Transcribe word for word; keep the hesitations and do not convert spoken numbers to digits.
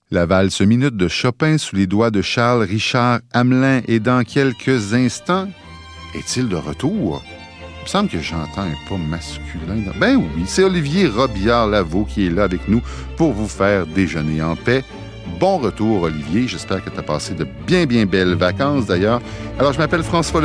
La valse minute de Chopin sous les doigts de Charles Richard Hamelin est dans quelques instants. Est-il de retour? Il me semble que j'entends un pas masculin. Dans... Ben oui, c'est Olivier Robillard-Lavaux qui est là avec nous pour vous faire déjeuner en paix. Bon retour, Olivier. J'espère que tu as passé de bien, bien belles vacances, d'ailleurs. Alors, je m'appelle François